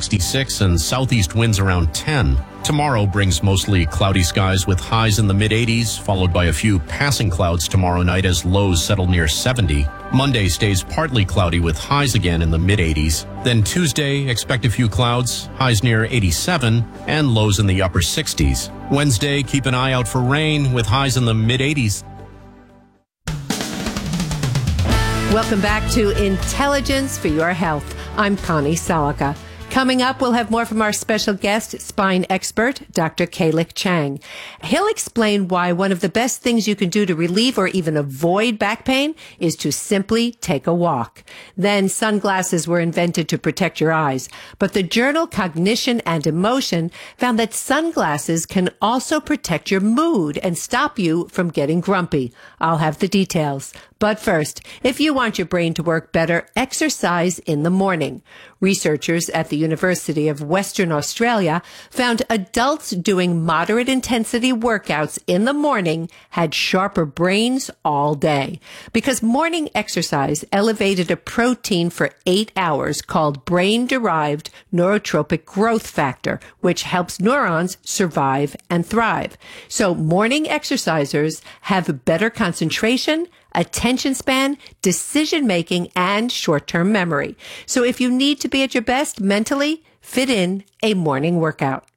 66 and southeast winds around 10. Tomorrow brings mostly cloudy skies with highs in the mid-80s, followed by a few passing clouds tomorrow night as lows settle near 70. Monday stays partly cloudy with highs again in the mid-80s. Then Tuesday, expect a few clouds, highs near 87, and lows in the upper 60s. Wednesday, keep an eye out for rain with highs in the mid-80s. Welcome back to Intelligence for Your Health. I'm Connie Salika. Coming up, we'll have more from our special guest, spine expert, Dr. Kalik Chang. He'll explain why one of the best things you can do to relieve or even avoid back pain is to simply take a walk. Then sunglasses were invented to protect your eyes, but the journal Cognition and Emotion found that sunglasses can also protect your mood and stop you from getting grumpy. I'll have the details. But first, if you want your brain to work better, exercise in the morning. Researchers at the University of Western Australia found adults doing moderate intensity workouts in the morning had sharper brains all day because morning exercise elevated a protein for 8 hours called brain-derived neurotrophic growth factor, which helps neurons survive and thrive. So morning exercisers have better concentration, attention span, decision-making, and short-term memory. So if you need to be at your best mentally, fit in a morning workout.